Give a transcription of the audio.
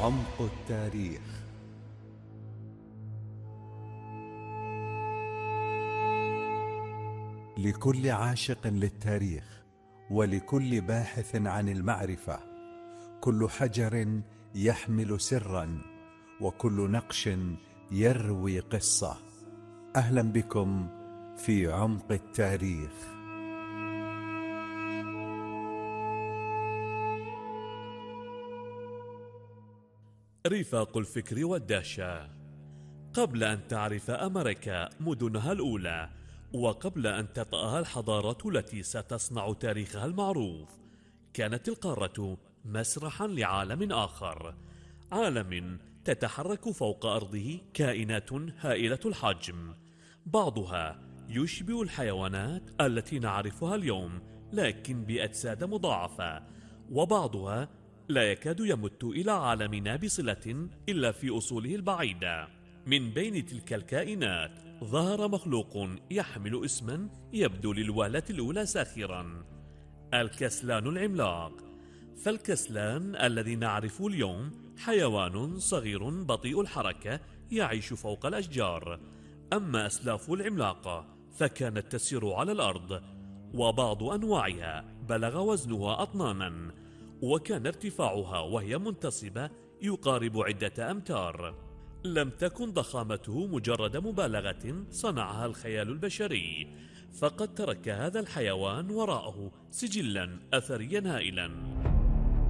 عمق التاريخ. لكل عاشق للتاريخ ولكل باحث عن المعرفة، كل حجر يحمل سرا وكل نقش يروي قصة. أهلا بكم في عمق التاريخ. رفاق الفكر والدهشة. قبل أن تعرف أمريكا مدنها الأولى، وقبل أن تطأها الحضارة التي ستصنع تاريخها المعروف، كانت القارة مسرحا لعالم آخر، عالم تتحرك فوق أرضه كائنات هائلة الحجم، بعضها يشبه الحيوانات التي نعرفها اليوم لكن بأجساد مضاعفة، وبعضها لا يكاد يمت إلى عالمنا بصلة إلا في أصوله البعيدة. من بين تلك الكائنات ظهر مخلوق يحمل اسما يبدو للوهلة الأولى ساخرا: الكسلان العملاق. فالكسلان الذي نعرفه اليوم حيوان صغير بطيء الحركة يعيش فوق الأشجار، أما أسلاف العملاقة فكانت تسير على الأرض، وبعض أنواعها بلغ وزنها أطنانا، وكان ارتفاعها وهي منتصبة يقارب عدة أمتار. لم تكن ضخامته مجرد مبالغة صنعها الخيال البشري، فقد ترك هذا الحيوان وراءه سجلا أثريا هائلا.